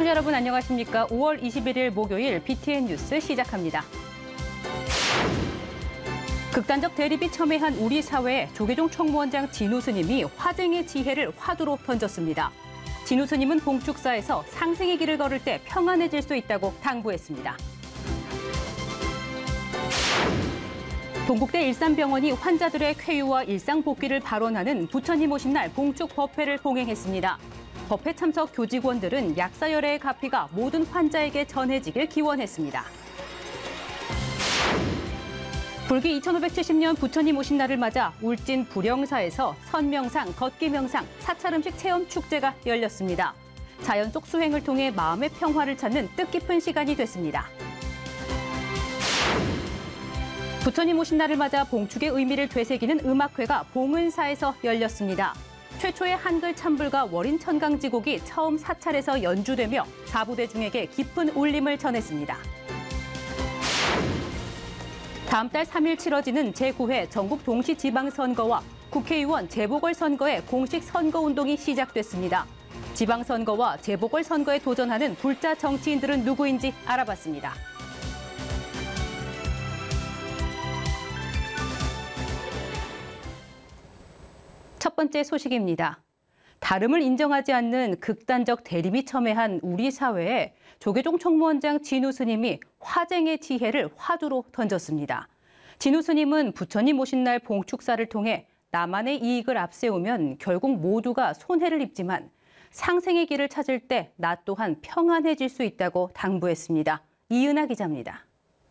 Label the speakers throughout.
Speaker 1: 시청자 여러분 안녕하십니까? 5월 21일 목요일 BTN 뉴스 시작합니다. 극단적 대립이 첨예한 우리 사회에 조계종 총무원장 진우 스님이 화쟁의 지혜를 화두로 던졌습니다. 진우 스님은 봉축사에서 상생의 길을 걸을 때 평안해질 수 있다고 당부했습니다. 동국대 일산병원이 환자들의 쾌유와 일상 복귀를 발원하는 부처님 오신 날 봉축 법회를 봉행했습니다. 법회 참석 교직원들은 약사열애의 가피가 모든 환자에게 전해지길 기원했습니다. 불기 2570년 부처님 오신 날을 맞아 울진 불영사에서 선명상, 걷기명상, 사찰음식 체험 축제가 열렸습니다. 자연 속 수행을 통해 마음의 평화를 찾는 뜻깊은 시간이 됐습니다. 부처님 오신 날을 맞아 봉축의 의미를 되새기는 음악회가 봉은사에서 열렸습니다. 최초의 한글 찬불과 월인 천강지곡이 처음 사찰에서 연주되며 사부대중에게 깊은 울림을 전했습니다. 다음 달 3일 치러지는 제9회 전국 동시지방선거와 국회의원 재보궐선거의 공식 선거운동이 시작됐습니다. 지방선거와 재보궐선거에 도전하는 불자 정치인들은 누구인지 알아봤습니다. 첫 번째 소식입니다. 다름을 인정하지 않는 극단적 대립이 첨예한 우리 사회에 조계종 총무원장 진우 스님이 화쟁의 지혜를 화두로 던졌습니다. 진우 스님은 부처님 오신 날 봉축사를 통해 나만의 이익을 앞세우면 결국 모두가 손해를 입지만 상생의 길을 찾을 때 나 또한 평안해질 수 있다고 당부했습니다. 이은하 기자입니다.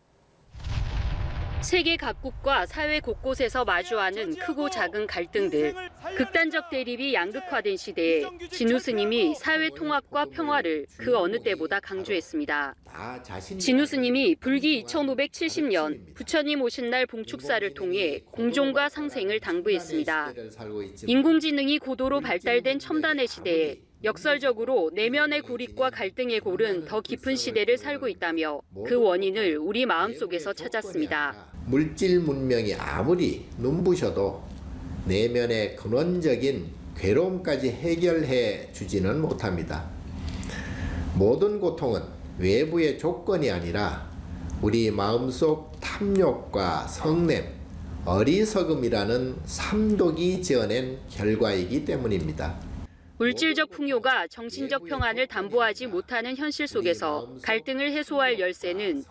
Speaker 2: 세계 각국과 사회 곳곳에서 마주하는 크고 작은 갈등들, 극단적 대립이 양극화된 시대에 진우 스님이 사회 통합과 평화를 그 어느 때보다 강조했습니다. 진우 스님이 불기 2570년 부처님 오신 날 봉축사를 통해 공존과 상생을 당부했습니다. 인공지능이 고도로 발달된 첨단의 시대에 역설적으로 내면의 고립과 갈등의 골은 더 깊은 시대를 살고 있다며 그 원인을 우리 마음속에서 찾았습니다.
Speaker 3: 물질 문명이 아무리 눈부셔도 내면의 근원적인 괴로움까지 해결해 주지는 못합니다. 모든 고통은 외부의 조건이 아니라 우리 마음속 탐욕과 성냄, 어리석음이라는 삼독이 지어낸 결과이기 때문입니다.
Speaker 2: 물질적 풍요가 정신적 평안을 담보하지 못하는 현실 속에서 갈등을 해소할 열쇠는